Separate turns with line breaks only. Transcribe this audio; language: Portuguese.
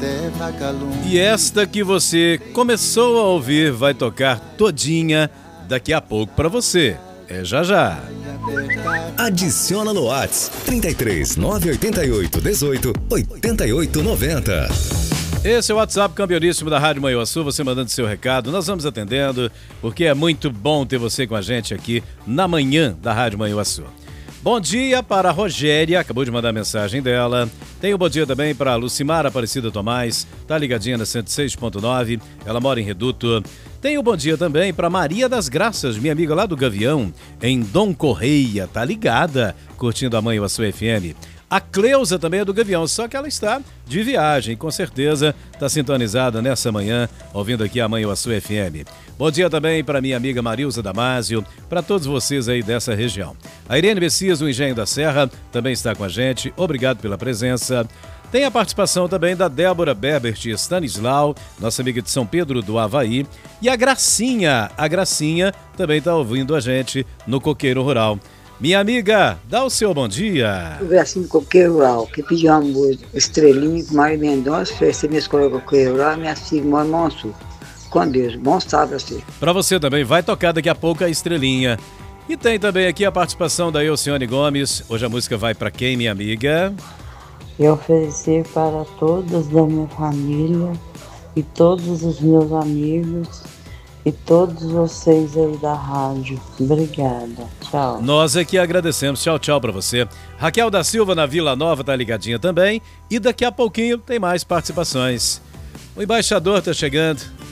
E esta que você começou a ouvir vai tocar todinha daqui a pouco pra você. É já já.
Adiciona no WhatsApp 33 988 18 88 90.
Esse é o WhatsApp campeoníssimo da Rádio Manhuaçu, você mandando seu recado, nós vamos atendendo, porque é muito bom ter você com a gente aqui na manhã da Rádio Manhuaçu. Bom dia para a Rogéria, acabou de mandar a mensagem dela. Tem um bom dia também para a Lucimara Aparecida Tomás, tá ligadinha na 106.9, ela mora em Reduto. Tem um bom dia também para Maria das Graças, minha amiga lá do Gavião, em Dom Correia, tá ligada, curtindo a Manhuaçu FM. A Cleusa também é do Gavião, só que ela está de viagem, com certeza está sintonizada nessa manhã, ouvindo aqui a Manhuaçu FM. Bom dia também para minha amiga Marilza Damásio, para todos vocês aí dessa região. A Irene Messias, do Engenho da Serra, também está com a gente, obrigado pela presença. Tem a participação também da Débora Berbert Stanislau, nossa amiga de São Pedro do Havaí. E a Gracinha também está ouvindo a gente no Coqueiro Rural. Minha amiga, dá o seu bom dia.
O Gracinho do Coqueiro Rural, que pediu uma música, Estrelinha, com Mário Mendonça, oferecer minha escola do Coqueiro Rural, minha filha mora em Monsul. Com Deus, bom sábado pra você.
Pra você também, vai tocar daqui a pouco a Estrelinha. E tem também aqui a participação da Elcione Gomes. Hoje a música vai pra quem, minha amiga?
Eu oferecer para todos da minha família e todos os meus amigos e todos vocês aí da rádio. Obrigada. Tchau.
Nós aqui agradecemos. Tchau, tchau pra você. Raquel da Silva na Vila Nova tá ligadinha também. E daqui a pouquinho tem mais participações. O embaixador tá chegando.